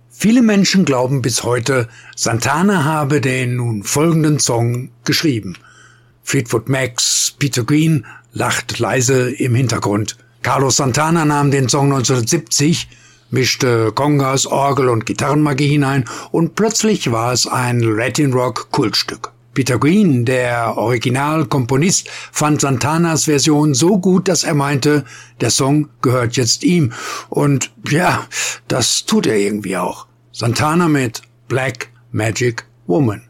Viele Menschen glauben bis heute, Santana habe den nun folgenden Song geschrieben. Fleetwood Macs Peter Green lacht leise im Hintergrund. Carlos Santana nahm den Song 1970, mischte Congas, Orgel und Gitarrenmagie hinein und plötzlich war es ein Latin-Rock-Kultstück. Peter Green, der Originalkomponist, fand Santanas Version so gut, dass er meinte, der Song gehört jetzt ihm. Und ja, das tut er irgendwie auch. Santana mit Black Magic Woman.